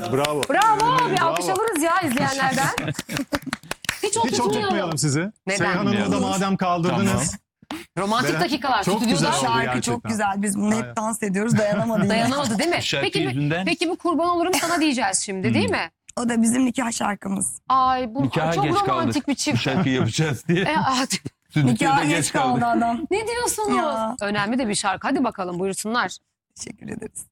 Bravo. Bravo. Bir alkış alırız ya izleyenlerden. Hiç Hiç oturtmayalım sizi. Neden? Seyhan Hanım'ı da madem kaldırdınız. Romantik dakikalar. Çok Stüdyoda. güzel oldu Şarkı gerçekten. çok güzel. Biz bunu hep dans ediyoruz. Dayanamadı yine. Dayanamadı değil mi? Şarkı yüzünden. Peki bu kurban olurum sana diyeceğiz şimdi değil mi? O da bizim nikah şarkımız. Ay bu Nikaha çok geç romantik kaldık. bir Bu çift. şarkıyı yapacağız diye. Nikaha Stüdyoda geç kaldı adam. Ne diyorsunuz? Ya. Önemli de bir şarkı. Hadi bakalım buyursunlar. Teşekkür ederiz.